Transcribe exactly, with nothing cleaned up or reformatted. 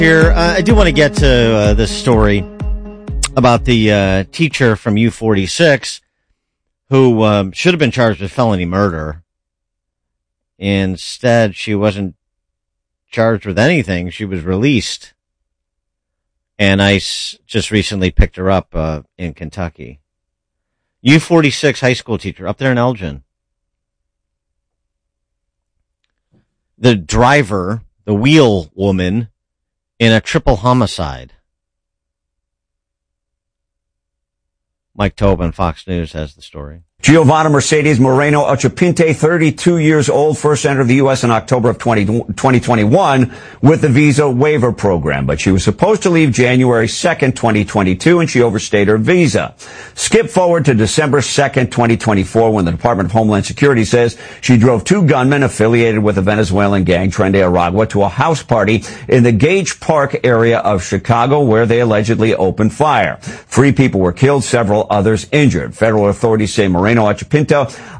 Here, uh, I do want to get to uh, this story about the uh, teacher from U forty-six who um, should have been charged with felony murder. Instead, she wasn't charged with anything. She was released. And ICE just recently picked her up uh, in Kentucky. U forty-six high school teacher up there in Elgin. The driver, the wheel woman, in a triple homicide. Mike Tobin, Fox News, has the story. Giovanna Mercedes Moreno Ochapinte, thirty-two years old, first entered the U S in October of twenty twenty-one with the visa waiver program, but she was supposed to leave January second, twenty twenty-two, and she overstayed her visa. Skip forward to December second, twenty twenty-four, when the Department of Homeland Security says she drove two gunmen affiliated with the Venezuelan gang Tren de Aragua to a house party in the Gage Park area of Chicago, where they allegedly opened fire. Three people were killed, several others injured. Federal authorities say Moreno Ochapinto